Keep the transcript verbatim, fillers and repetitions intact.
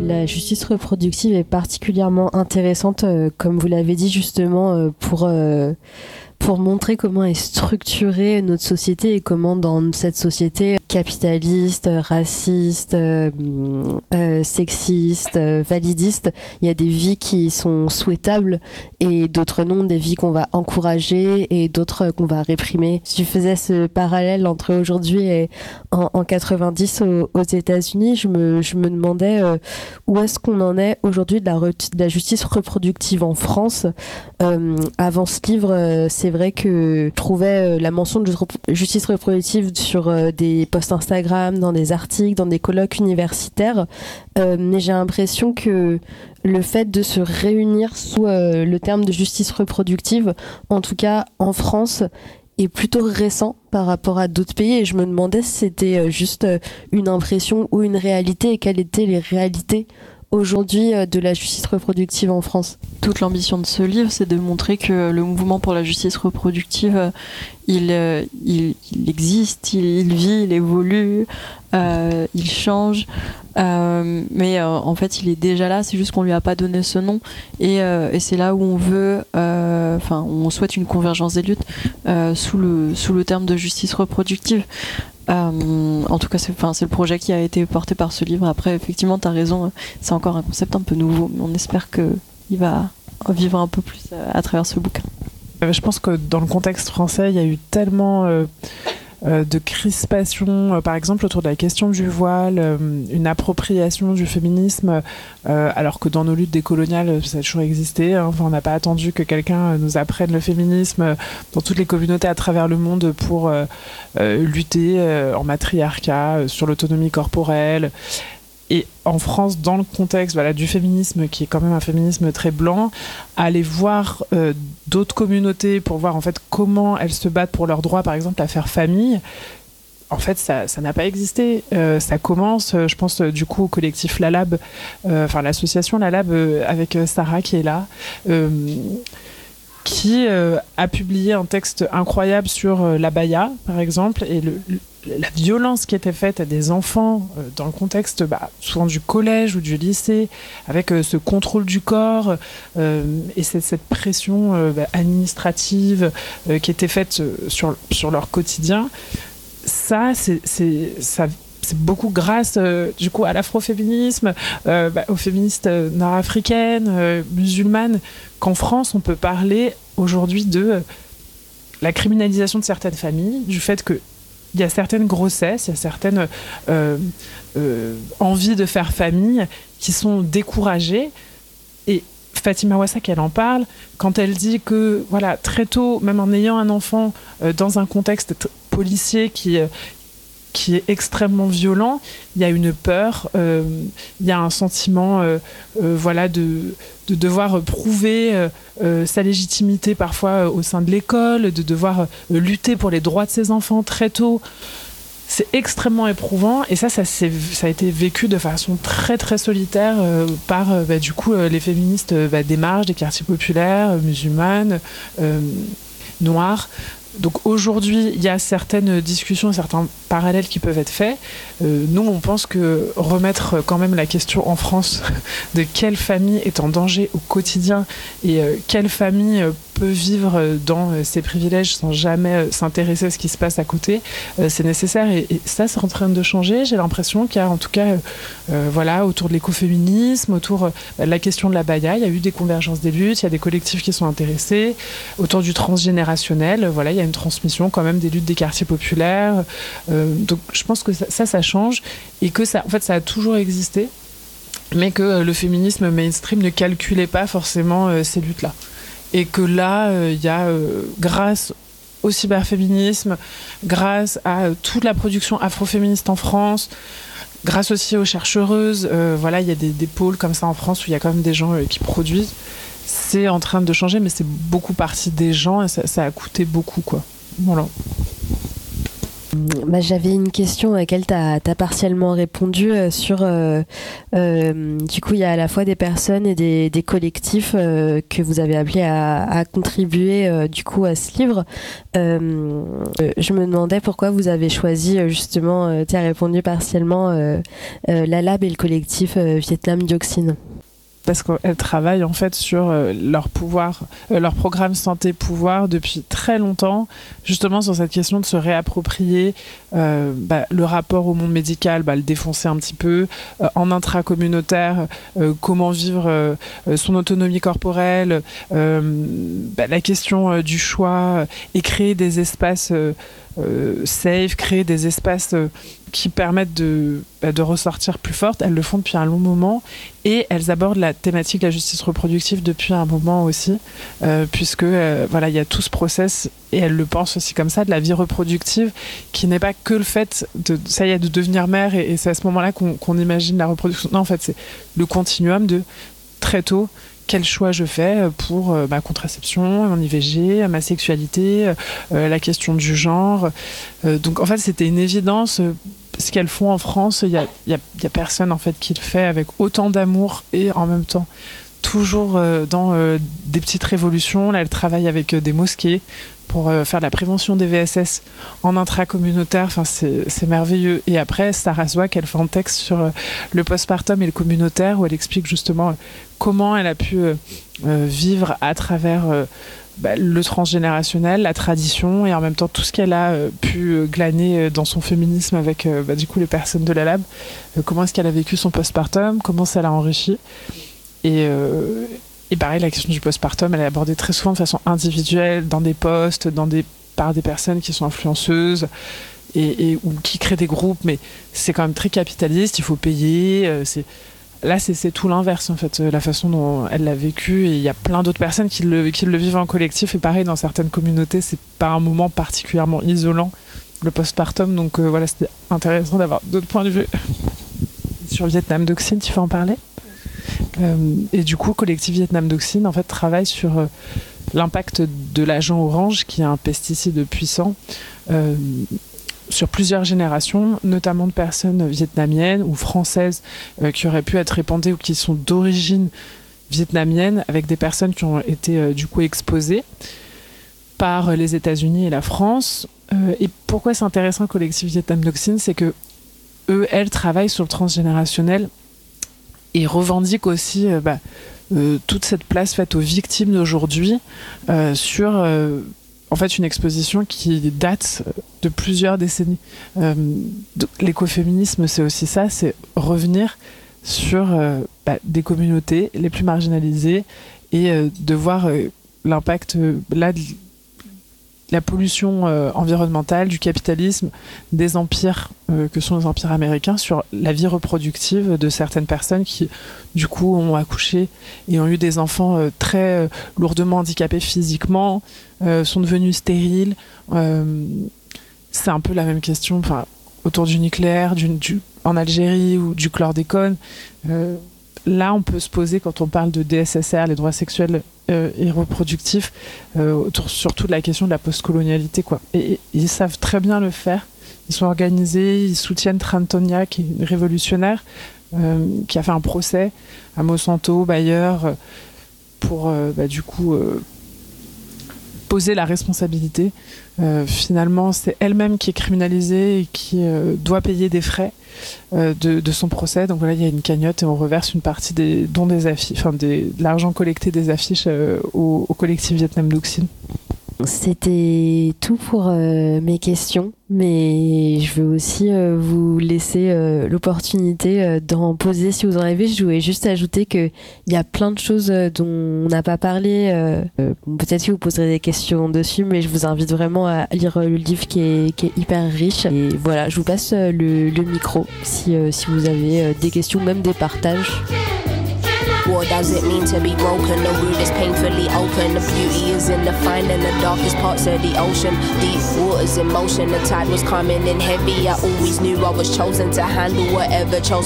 la justice reproductive est particulièrement intéressante, euh, comme vous l'avez dit justement, euh, pour, euh, pour montrer comment est structurée notre société et comment dans cette société capitaliste, raciste, euh, euh, sexiste, euh, validiste, il y a des vies qui sont souhaitables et d'autres non, des vies qu'on va encourager et d'autres qu'on va réprimer. Si je faisais ce parallèle entre aujourd'hui et en, en quatre-vingt-dix aux, aux États-Unis, je me, je me demandais euh, où est-ce qu'on en est aujourd'hui de la, re- de la justice reproductive en France. Euh, avant ce livre, euh, c'est vrai que je trouvais euh, la mention de justice reproductive sur euh, des posts Instagram, dans des articles, dans des colloques universitaires, euh, mais j'ai l'impression que le fait de se réunir sous euh, le terme de justice reproductive, en tout cas en France, est plutôt récent par rapport à d'autres pays, et je me demandais si c'était euh, juste euh, une impression ou une réalité, et quelles étaient les réalités aujourd'hui euh, de la justice reproductive en France. Toute l'ambition de ce livre, c'est de montrer que le mouvement pour la justice reproductive, euh, il, euh, il, il existe, il, il vit, il évolue, euh, il change, euh, mais euh, en fait il est déjà là, c'est juste qu'on lui a pas donné ce nom, et, euh, et c'est là où on veut, enfin euh, on souhaite une convergence des luttes euh, sous, le, sous le terme de justice reproductive. Euh, en tout cas, c'est, c'est le projet qui a été porté par ce livre. Après, effectivement, tu as raison, c'est encore un concept un peu nouveau, mais on espère qu'il va vivre un peu plus à, à travers ce bouquin. Je pense que dans le contexte français, il y a eu tellement euh, euh, de crispation, euh, par exemple autour de la question du voile, euh, une appropriation du féminisme, euh, alors que dans nos luttes décoloniales, ça a toujours existé. Hein. Enfin, on n'a pas attendu que quelqu'un nous apprenne le féminisme dans toutes les communautés à travers le monde pour euh, euh, lutter euh, en matriarcat, euh, sur l'autonomie corporelle. Et en France, dans le contexte voilà, du féminisme, qui est quand même un féminisme très blanc, aller voir euh, d'autres communautés pour voir en fait comment elles se battent pour leurs droits, par exemple à faire famille, en fait, ça, ça n'a pas existé. Euh, ça commence, je pense, du coup, au collectif Lalab, euh, enfin l'association Lalab euh, avec Sarah qui est là, euh, qui euh, a publié un texte incroyable sur euh, l'abaya, par exemple, et le, le la violence qui était faite à des enfants euh, dans le contexte bah, souvent du collège ou du lycée, avec euh, ce contrôle du corps euh, et cette, cette pression euh, bah, administrative euh, qui était faite euh, sur, sur leur quotidien, ça, c'est, c'est, ça, c'est beaucoup grâce euh, du coup à l'afroféminisme, euh, bah, aux féministes euh, nord-africaines, euh, musulmanes, qu'en France on peut parler aujourd'hui de euh, la criminalisation de certaines familles, du fait que il y a certaines grossesses, il y a certaines euh, euh, envies de faire famille qui sont découragées. Et Fatima Wassak, elle en parle quand elle dit que voilà, très tôt, même en ayant un enfant euh, dans un contexte t- policier qui, euh, qui est extrêmement violent, il y a une peur, euh, il y a un sentiment euh, euh, voilà, de, de devoir prouver euh, euh, sa légitimité parfois euh, au sein de l'école, de devoir euh, lutter pour les droits de ses enfants très tôt. C'est extrêmement éprouvant et ça, ça, c'est, ça a été vécu de façon très très solitaire euh, par euh, bah, du coup euh, les féministes euh, bah, des marges, des quartiers populaires, euh, musulmanes, euh, noires. Donc aujourd'hui, il y a certaines discussions, certains parallèles qui peuvent être faits. Euh, nous, on pense que remettre quand même la question en France de quelle famille est en danger au quotidien et euh, quelle famille euh, peut vivre dans euh, ses privilèges sans jamais euh, s'intéresser à ce qui se passe à côté, euh, c'est nécessaire. Et, et ça, c'est en train de changer. J'ai l'impression qu'il y a en tout cas, euh, euh, voilà, autour de l'écoféminisme, autour euh, de la question de l'abaya, il y a eu des convergences des luttes, il y a des collectifs qui sont intéressés. Autour du transgénérationnel, voilà, il y a une transmission quand même des luttes des quartiers populaires. Euh, donc je pense que ça, ça, ça change et que ça, en fait, ça a toujours existé, mais que euh, le féminisme mainstream ne calculait pas forcément euh, ces luttes-là. Et que là, il euh, y a, euh, grâce au cyberféminisme, grâce à euh, toute la production afroféministe en France, grâce aussi aux chercheuses, euh, voilà, il y a des, des pôles comme ça en France où il y a quand même des gens euh, qui produisent. C'est en train de changer, mais c'est beaucoup parti des gens et ça, ça a coûté beaucoup, quoi. Voilà. Bah, j'avais une question à laquelle tu as partiellement répondu euh, sur euh, euh, du coup il y a à la fois des personnes et des, des collectifs euh, que vous avez appelés à, à contribuer euh, du coup à ce livre. Euh, euh, je me demandais pourquoi vous avez choisi euh, justement, euh, tu as répondu partiellement euh, euh, la Lab et le collectif euh, Vietnam Dioxine. Parce qu'elles travaillent en fait sur euh, leur pouvoir, euh, leur programme santé-pouvoir depuis très longtemps, justement sur cette question de se réapproprier euh, bah, le rapport au monde médical, bah, le défoncer un petit peu, euh, en intracommunautaire, euh, comment vivre euh, son autonomie corporelle, euh, bah, la question euh, du choix, euh, et créer des espaces euh, euh, safe, créer des espaces euh, qui permettent de, bah, de ressortir plus fortes. Elles le font depuis un long moment et elles abordent la thématique de la justice reproductive depuis un moment aussi, euh, puisque euh, voilà, il y a tout ce process, et elles le pensent aussi comme ça, de la vie reproductive, qui n'est pas que le fait de, ça y est, de devenir mère, et, et c'est à ce moment-là qu'on, qu'on imagine la reproduction. Non, en fait, c'est le continuum de très tôt, quel choix je fais pour euh, ma contraception, mon I V G, ma sexualité, euh, la question du genre. Euh, donc en fait, c'était une évidence. Euh, ce qu'elles font en France, il y a, y a, y a personne en fait qui le fait avec autant d'amour et en même temps toujours euh, dans euh, des petites révolutions. Là, elles travaillent avec euh, des mosquées pour euh, faire la prévention des V S S en intracommunautaire. Enfin, c'est, c'est merveilleux. Et après, Sarah Zouak, elle fait un texte sur euh, le postpartum et le communautaire, où elle explique justement euh, comment elle a pu euh, euh, vivre à travers euh, bah, le transgénérationnel, la tradition, et en même temps tout ce qu'elle a euh, pu euh, glaner euh, dans son féminisme avec euh, bah, du coup les personnes de la Lab. Euh, comment est-ce qu'elle a vécu son postpartum, comment ça l'a enrichi. Et, euh, et pareil, la question du postpartum, elle est abordée très souvent de façon individuelle, dans des posts, dans des, par des personnes qui sont influenceuses et, et, ou qui créent des groupes, mais c'est quand même très capitaliste, il faut payer. Euh, c'est... Là, c'est, c'est tout l'inverse, en fait, la façon dont elle l'a vécu. Et il y a plein d'autres personnes qui le, qui le vivent en collectif. Et pareil, dans certaines communautés, c'est pas un moment particulièrement isolant, le postpartum. Donc euh, voilà, c'était intéressant d'avoir d'autres points de vue. Sur Vietnam Dioxine, tu veux en parler ? euh, Et du coup, Collectif Vietnam Dioxine, en fait, travaille sur euh, l'impact de l'agent orange, qui est un pesticide puissant, euh, sur plusieurs générations, notamment de personnes vietnamiennes ou françaises euh, qui auraient pu être répandées ou qui sont d'origine vietnamienne, avec des personnes qui ont été euh, du coup exposées par les États-Unis et la France. Euh, et pourquoi c'est intéressant, Collectif Vietnam Dioxine, c'est que eux, elles travaillent sur le transgénérationnel et revendiquent aussi euh, bah, euh, toute cette place faite aux victimes d'aujourd'hui euh, sur euh, en fait une exposition qui date de plusieurs décennies. Euh, l'écoféminisme, c'est aussi ça, c'est revenir sur euh, bah, des communautés les plus marginalisées et euh, de voir euh, l'impact euh, là de la pollution euh, environnementale, du capitalisme, des empires euh, que sont les empires américains sur la vie reproductive de certaines personnes qui, du coup, ont accouché et ont eu des enfants euh, très euh, lourdement handicapés physiquement, euh, sont devenus stériles. Euh, c'est un peu la même question, enfin, autour du nucléaire, du, du, en Algérie ou du chlordécone. Euh, là, on peut se poser, quand on parle de D S S R, les droits sexuels Euh, et reproductifs, euh, autour surtout de la question de la postcolonialité, quoi. Et, et ils savent très bien le faire. Ils sont organisés, ils soutiennent Tran Ton Nha, qui est une révolutionnaire, euh, qui a fait un procès à Monsanto, Bayer, euh, pour euh, bah, du coup euh, poser la responsabilité. Euh, finalement, c'est elle-même qui est criminalisée et qui euh, doit payer des frais euh, de, de son procès. Donc voilà, il y a une cagnotte et on reverse une partie des dons des affiches, enfin des, de l'argent collecté des affiches euh, au, au collectif Vietnam Dioxine. C'était tout pour euh, mes questions, mais je veux aussi euh, vous laisser euh, l'opportunité euh, d'en poser si vous en avez. Je voulais juste ajouter qu'il y a plein de choses euh, dont on n'a pas parlé. Euh, euh, peut-être que vous poserez des questions dessus, mais je vous invite vraiment à lire le livre qui est, qui est hyper riche. Et voilà, je vous passe euh, le, le micro si, euh, si vous avez euh, des questions, même des partages. What does it mean to be broken? The wound is painfully open. The beauty is in the finding the darkest parts of the ocean. Deep waters in motion. The tide was coming in heavy. I always knew I was chosen to handle whatever chose